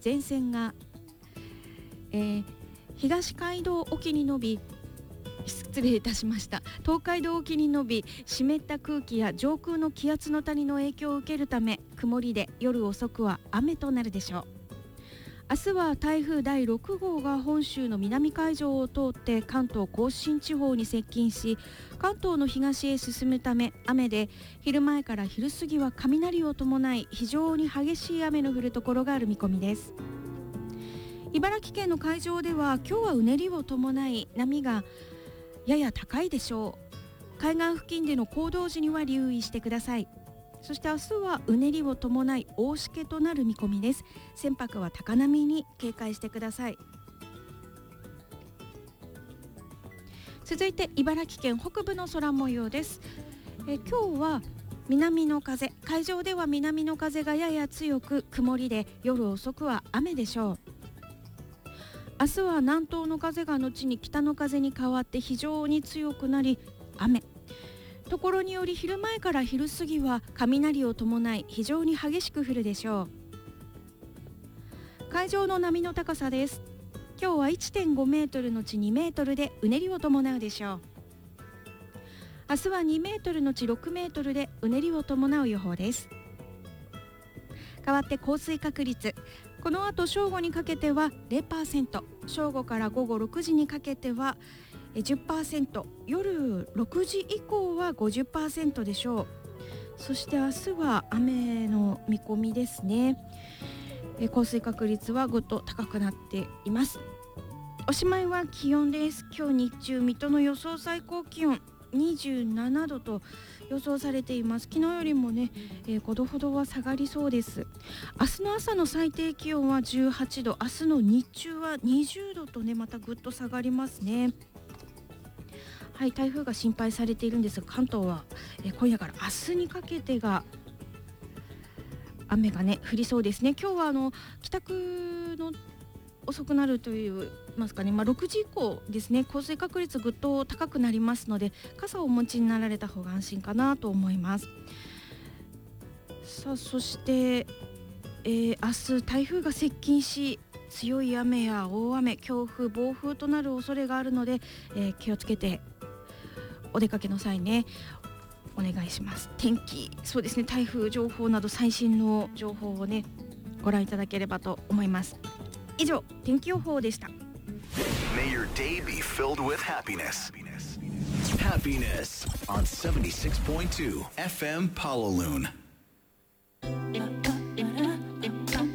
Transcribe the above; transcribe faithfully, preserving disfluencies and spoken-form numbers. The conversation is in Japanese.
前線が、えー、東海道沖に伸び失礼いたしました東海道沖に伸び湿った空気や上空の気圧の谷の影響を受けるため曇りで夜遅くは雨となるでしょう。明日は台風だいろく号が本州の南海上を通って関東甲信地方に接近し関東の東へ進むため雨で昼前から昼過ぎは雷を伴い非常に激しい雨の降るところがある見込みです。茨城県の海上では今日はうねりを伴い波がやや高いでしょう。海岸付近での行動時には留意してください。そして明日はうねりを伴い大しけとなる見込みです。船舶は高波に警戒してください。続いて茨城県北部の空模様です。え今日は南の風、海上では南の風がやや強く曇りで夜遅くは雨でしょう。明日は南東の風が後に北の風に変わって非常に強くなり雨、ところにより昼前から昼過ぎは雷を伴い非常に激しく降るでしょう。海上の波の高さです。今日は いってんご メートルのちにメートルでうねりを伴うでしょう。明日はにメートルのちろくメートルでうねりを伴う予報です。代わって降水確率、この後正午にかけては ゼロパーセント、 正午から午後ろくじにかけてはじゅっパーセント、 夜ろくじ以降は ごじゅっパーセント でしょう。そして明日は雨の見込みですね。降水確率はぐっと高くなっています。おしまいは気温です。今日日中水戸の予想最高気温にじゅうななどと予想されています。昨日よりもね、えー、ごどほどは下がりそうです。明日の朝の最低気温はじゅうはちど、明日の日中はにじゅうどとね、またぐっと下がりますね。はい、台風が心配されているんですが、関東は、えー、今夜から明日にかけてが雨がね降りそうですね。今日はあの帰宅の遅くなるといいますかね、まあ、ろくじ以降ですね、降水確率ぐっと高くなりますので傘をお持ちになられた方が安心かなと思います。さあそして、えー、明日台風が接近し強い雨や大雨、強風、暴風となる恐れがあるので、えー、気をつけてお出かけの際ねお願いします。天気、そうですね、台風情報など最新の情報をねご覧いただければと思います。以上、天気予報でした。 May your day be filled with happiness. Happiness on seventy-six point two エフエム Pawaloon.